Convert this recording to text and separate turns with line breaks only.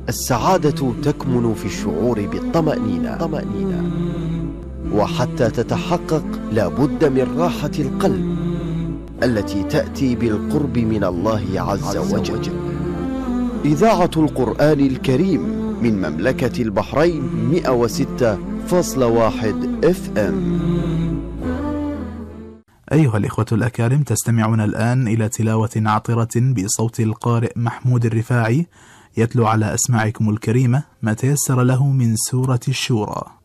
السعادة تكمن في الشعور بالطمأنينة، وحتى تتحقق لابد من راحة القلب التي تأتي بالقرب من الله عز وجل. إذاعة القرآن الكريم من مملكة البحرين 106.1 FM.
أيها الإخوة الأكارم، تستمعون الآن إلى تلاوة عطرة بصوت القارئ محمود الرفاعي يتلو على أسماعكم الكريمة ما تيسر له من سورة الشورى.